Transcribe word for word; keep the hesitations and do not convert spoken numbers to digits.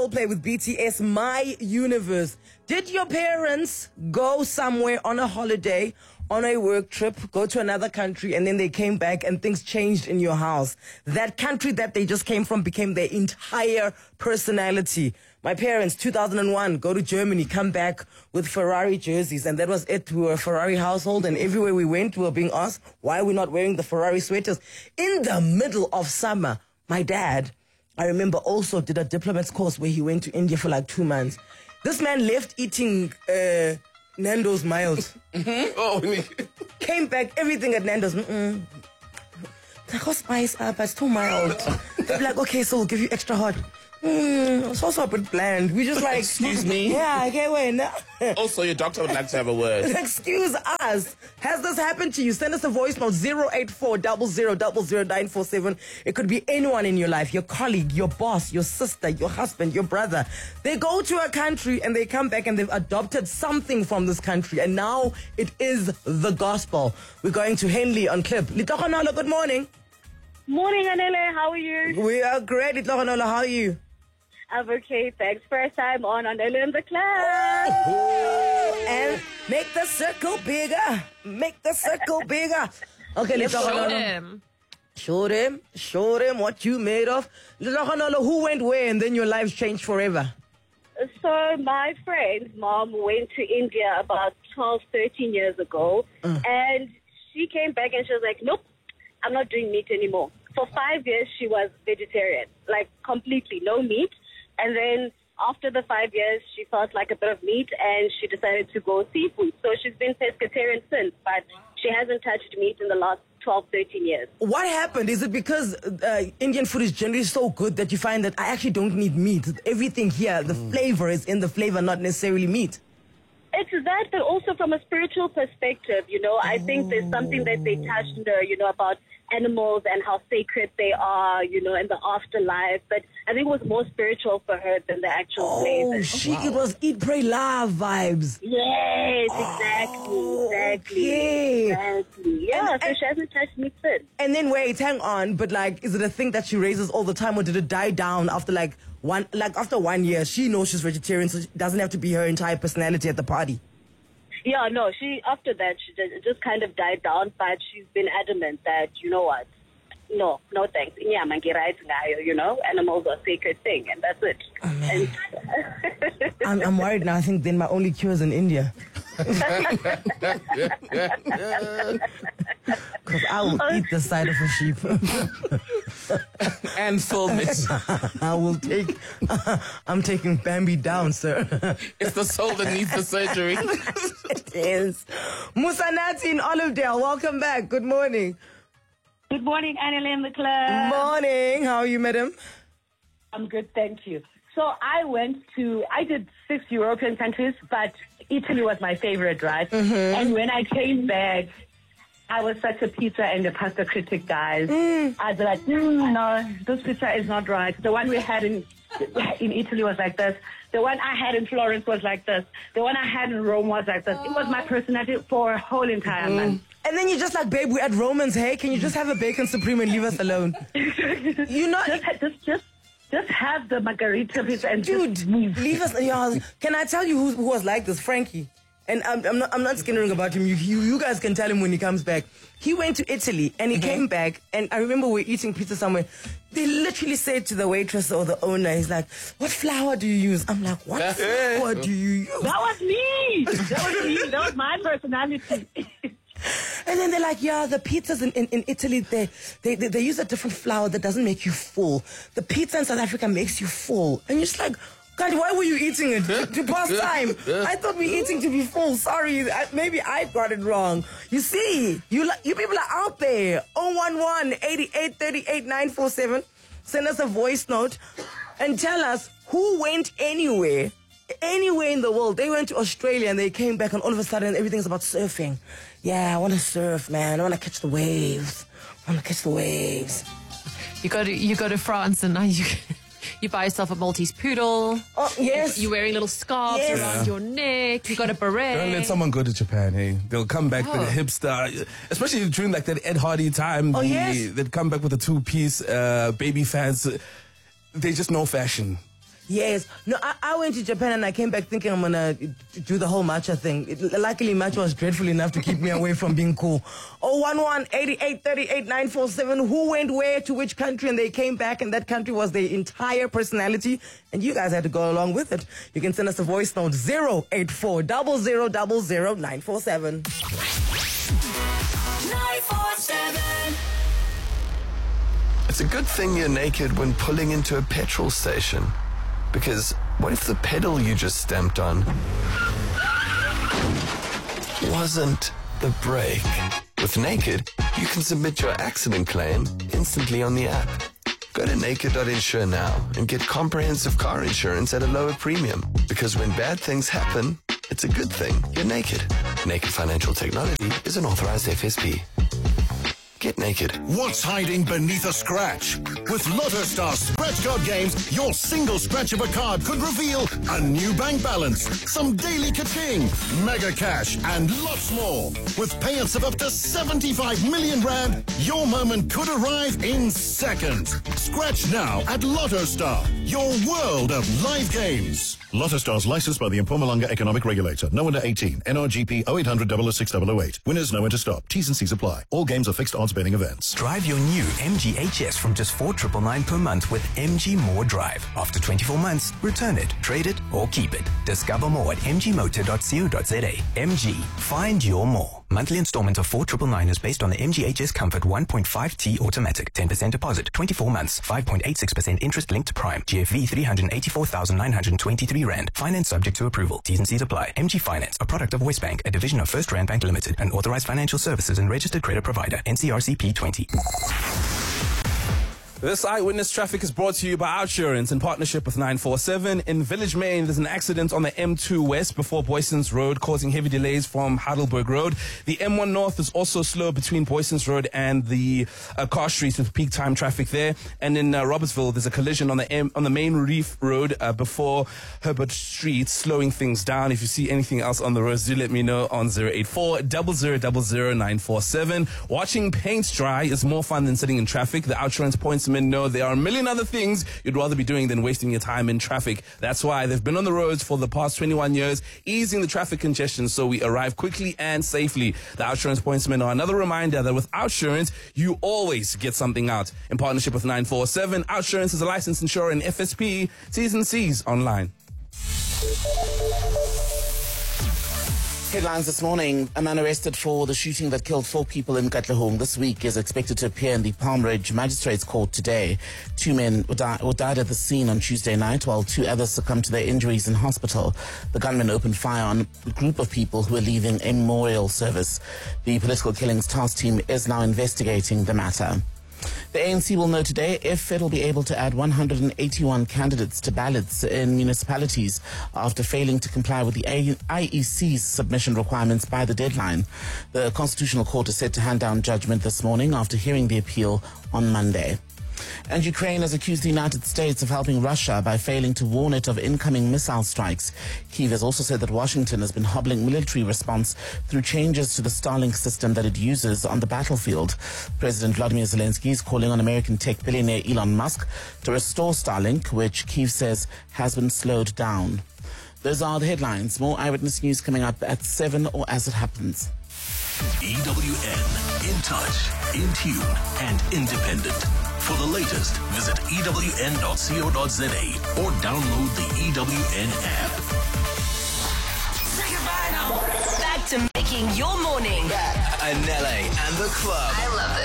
Play with B T S, My Universe. Did your parents go somewhere on a holiday, on a work trip, go to another country, and then they came back and things changed in your house? That country that they just came from became their entire personality. My parents, two thousand one, go to Germany, come back with Ferrari jerseys, and that was it. We were a Ferrari household, and everywhere we went, we were being asked, why are we not wearing the Ferrari sweaters? In the middle of summer, my dad, I remember, also did a diplomat's course where he went to India for like two months. This man left eating uh, Nando's mild. Oh, Came back, everything at Nando's. Mm-mm. Like, oh, spice up, it's too mild. They'd be like, okay, so we'll give you extra hot. Mm, it's also a bit bland. We just like... Excuse me? Yeah, okay, wait, no. Also, your doctor would like to have a word. Excuse us. Has this happened to you? Send us a voice note, zero eight four zero zero zero zero nine four seven. It could be anyone in your life, your colleague, your boss, your sister, your husband, your brother. They go to a country and they come back and they've adopted something from this country, and now it is the gospel. We're going to Henley on Clip. Litokonolo, good morning. Morning, Anele. How are you? We are great. Litokonolo, how are you? I'm okay, thanks. First time on Anele in the club. And make the circle bigger. Make the circle bigger. Okay, let's Show go. them. Show them. Show them what you made of. Who went where and then your lives changed forever? So my friend's mom went to India about twelve, thirteen years ago. Uh. And she came back and she was like, nope, I'm not doing meat anymore. For five years, she was vegetarian, like completely no meat. And then after the five years, she felt like a bit of meat and she decided to go seafood. So she's been pescatarian since, but she hasn't touched meat in the last twelve, thirteen years. What happened? Is it because uh, Indian food is generally so good that you find that I actually don't need meat? Everything here, the mm. flavor is in the flavor, not necessarily meat. It's that, but also from a spiritual perspective, you know, I think there's something that they touched, you know, about animals and how sacred they are, you know, in the afterlife. But I think it was more spiritual for her than the actual oh, flavor. Oh, she, wow. It was eat, pray, love vibes. Yes, exactly, oh, exactly, okay. exactly. Yeah, and, so and, she hasn't touched meat since. And then wait, hang on, but like, is it a thing that she raises all the time, or did it die down after like one, like after one year? She knows she's vegetarian, so it doesn't have to be her entire personality at the party. Yeah, no, she, after that, she just, just kind of died down, but she's been adamant that, you know what, no, no thanks. Yeah, you know, animals are a sacred thing, and that's it. Oh, man. And I'm, I'm worried now. I think then my only cure is in India. Because I will eat the side of a sheep. And film it. I will take, uh, I'm taking Bambi down, sir. It's the soul that needs the surgery. It is. Musanati in Olivedale, welcome back. Good morning. Good morning, Anile in the club. Morning. How are you, madam? I'm good, thank you. So I went to, I did six European countries, but Italy was my favorite, right? Mm-hmm. And when I came back, I was such a pizza and a pasta critic, guys. Mm. I was like, mm, no, this pizza is not right. The one we had in in Italy was like this. The one I had in Florence was like this. The one I had in Rome was like this. It was my personality for a whole entire mm. month. And then you're just like, babe, we're at Romans, hey? Can you just have a bacon supreme and leave us alone? You know, just, just, just, just have the margarita pizza and dude, just move. Leave us. You know, can I tell you who, who was like this? Frankie. And I'm, I'm not, I'm not skinnering about him. You, you, you guys can tell him when he comes back. He went to Italy and he mm-hmm. came back, and I remember we were eating pizza somewhere. They literally said to the waitress or the owner, he's like, "What flour do you use?" I'm like, "What flour do you use?" That was me. That was me. That was my personality. And then they're like, yeah, the pizzas in, in, in Italy, they, they, they, they use a different flour that doesn't make you full. The pizza in South Africa makes you full. And you're just like, God, why were you eating it? To, to pass time. I thought we were eating to be full. Sorry, I, maybe I got it wrong. You see, you you people are out there. oh one one, eight eight three eight, nine four seven. Send us a voice note and tell us who went anywhere, anywhere in the world. They went to Australia and they came back and all of a sudden everything's about surfing. Yeah, I want to surf, man. I want to catch the waves. I want to catch the waves. You go to you go to France and now you you buy yourself a Maltese poodle. Oh yes. You're wearing little scarves yes. around Yeah. your neck. You got a beret. Don't let someone go to Japan, hey. They'll come back Oh. with a hipster, especially during like that Ed Hardy time. Oh, the, yes. They'd come back with a two-piece, uh, baby fans. They just know fashion. Yes. No, I, I went to Japan and I came back thinking I'm going to do the whole matcha thing. It, luckily, matcha was dreadful enough to keep me away from being cool. oh one one, eighty-eight thirty-eight, nine four seven. Who went where to which country and they came back and that country was their entire personality and you guys had to go along with it. You can send us a voice note zero eight four zero zero zero zero nine four seven. nine four seven. It's a good thing you're naked when pulling into a petrol station. Because what if the pedal you just stamped on wasn't the brake? With Naked, you can submit your accident claim instantly on the app. Go to naked dot insure now and get comprehensive car insurance at a lower premium. Because when bad things happen, it's a good thing you're naked. Naked Financial Technology is an authorized F S P. Get naked. What's hiding beneath a scratch? With Lotto Star Scratch Card games, your single scratch of a card could reveal a new bank balance, some daily ka-ching, mega cash, and lots more. With payouts of up to seventy-five million rand, your moment could arrive in seconds. Scratch now at Lotto Star, your world of live games. Lotto Star's licensed by the Mpumalanga Economic Regulator. No under eighteen. N R G P oh eight hundred, double oh six, double oh eight. Winners know when to stop. T's and C's apply. All games are fixed odds betting events. Drive your new M G H S from just four thousand nine hundred ninety-nine per month with M G More Drive. After twenty-four months, return it, trade it, or keep it. Discover more at m g motor dot co dot z a. M G. Find your more. Monthly installment of four thousand nine hundred ninety-nine is based on the M G H S Comfort one point five T automatic. ten percent deposit, twenty-four months, five point eight six percent interest linked to prime. G F V three hundred eighty-four thousand nine hundred twenty-three rand. Finance subject to approval. T's and C's apply. M G Finance, a product of Westbank, a division of First Rand Bank Limited, an authorized financial services and registered credit provider. N C R C P twenty. This Eyewitness Traffic is brought to you by Outsurance in partnership with nine four seven. In Village, Maine, there's an accident on the M two West before Boysons Road, causing heavy delays from Heidelberg Road. The M one North is also slow between Boysons Road and the uh, Car Street with peak time traffic there. And in uh, Robertsville, there's a collision on the M- on the main Reef Road uh, before Herbert Street, slowing things down. If you see anything else on the roads, do let me know on zero eight four zero zero zero zero nine four seven. Watching paint dry is more fun than sitting in traffic. The Outsurance pointsmen know there are a million other things you'd rather be doing than wasting your time in traffic. That's why they've been on the roads for the past twenty-one years, easing the traffic congestion so we arrive quickly and safely. The Outsurance pointsmen are another reminder that with Outsurance, you always get something out. In partnership with nine four seven, Outsurance is a licensed insurer in F S P. T's and C's online. Headlines this morning. A man arrested for the shooting that killed four people in Katlehong this week is expected to appear in the Palm Ridge Magistrates Court today. Two men were, di- were died at the scene on Tuesday night, while two others succumbed to their injuries in hospital. The gunman opened fire on a group of people who were leaving a memorial service. The Political Killings Task Team is now investigating the matter. The A N C will know today if it will be able to add one hundred eighty-one candidates to ballots in municipalities after failing to comply with the I E C's submission requirements by the deadline. The Constitutional Court is set to hand down judgment this morning after hearing the appeal on Monday. And Ukraine has accused the United States of helping Russia by failing to warn it of incoming missile strikes. Kyiv has also said that Washington has been hobbling military response through changes to the Starlink system that it uses on the battlefield. President Vladimir Zelensky is calling on American tech billionaire Elon Musk to restore Starlink, which Kyiv says has been slowed down. Those are the headlines. More Eyewitness News coming up at seven or as it happens. E W N, in touch, in tune, and independent. For the latest, visit e w n dot co dot z a or download the E W N app. Say goodbye now. Back to making your morning. Anele and the club. I love it.